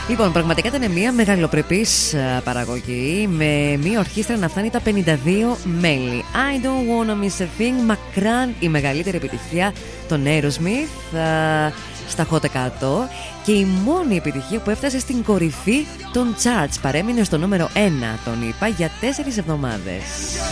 Λοιπόν, πραγματικά ήταν μια μεγαλοπρεπής παραγωγή, με μια ορχήστρα να φτάνει τα 52 μέλη. I don't wanna miss a thing, μακράν η μεγαλύτερη επιτυχία των Aerosmith στα Hot 100 και η μόνη επιτυχία που έφτασε στην κορυφή των charts. Παρέμεινε στο νούμερο 1, τον είπα, για 4 εβδομάδες.